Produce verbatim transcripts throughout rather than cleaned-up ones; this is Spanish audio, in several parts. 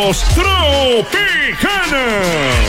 somos Tropicana.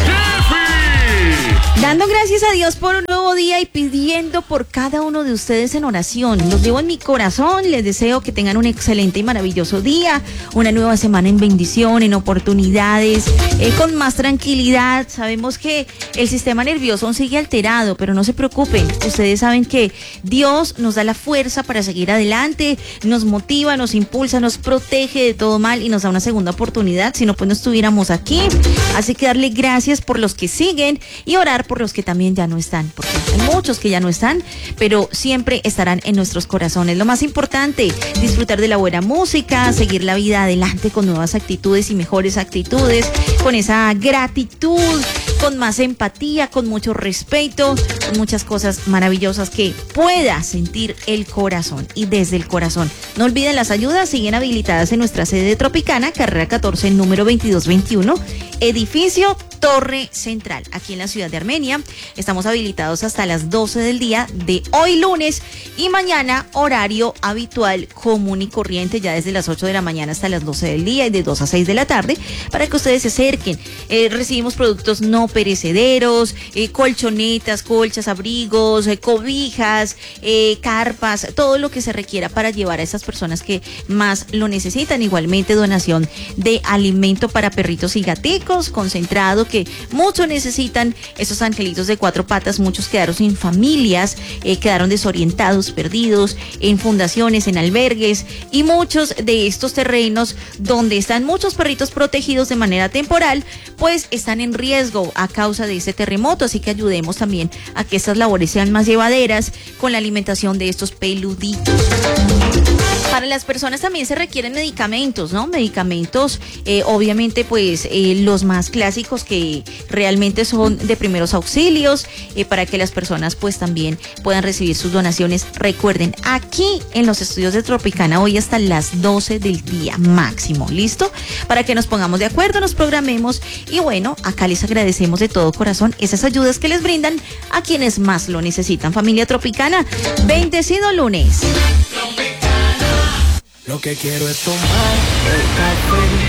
Dando gracias a Dios por un nuevo día y pidiendo por cada uno de ustedes en oración. Los llevo en mi corazón, les deseo que tengan un excelente y maravilloso día, una nueva semana en bendición, en oportunidades, eh, con más tranquilidad. Sabemos que el sistema nervioso sigue alterado, pero no se preocupen. Ustedes saben que Dios nos da la fuerza para seguir adelante, nos motiva, nos impulsa, nos protege de todo mal y nos da una segunda oportunidad. Si no, pues no estuviéramos aquí. Así que darle gracias por los que siguen y orar por los que también ya no están, porque hay muchos que ya no están, pero siempre estarán en nuestros corazones. Lo más importante, disfrutar de la buena música, seguir la vida adelante con nuevas actitudes y mejores actitudes, con esa gratitud, con más empatía, con mucho respeto, con muchas cosas maravillosas que pueda sentir el corazón y desde el corazón. No olviden, las ayudas siguen habilitadas en nuestra sede de Tropicana, carrera catorce, número veintidós veintiuno, edificio Torre Central, aquí en la ciudad de Armenia. Estamos habilitados hasta las doce del día de hoy lunes y mañana horario habitual común y corriente, ya desde las ocho de la mañana hasta las doce del día y de dos a seis de la tarde, para que ustedes se acerquen. Eh, recibimos productos no perecederos, eh, colchonetas, colchas, abrigos, eh, cobijas, eh, carpas, todo lo que se requiera para llevar a esas personas que más lo necesitan. Igualmente donación de alimento para perritos y gaticos, concentrado, que muchos necesitan. Esos angelitos de cuatro patas, muchos quedaron sin familias, eh, quedaron desorientados, perdidos en fundaciones, en albergues, y muchos de estos terrenos donde están muchos perritos protegidos de manera temporal, pues están en riesgo a causa de este terremoto. Así que ayudemos también a que estas labores sean más llevaderas con la alimentación de estos peluditos. Para las personas también se requieren medicamentos, ¿no? Medicamentos, eh, obviamente, pues eh, los más clásicos que realmente son de primeros auxilios, eh, para que las personas pues también puedan recibir sus donaciones. Recuerden, aquí en los estudios de Tropicana hoy hasta las doce del día máximo, ¿listo? Para que nos pongamos de acuerdo, nos programemos y bueno, acá les agradecemos de todo corazón esas ayudas que les brindan a quienes más lo necesitan. Familia Tropicana, bendecido lunes. Lo que quiero es tomar el café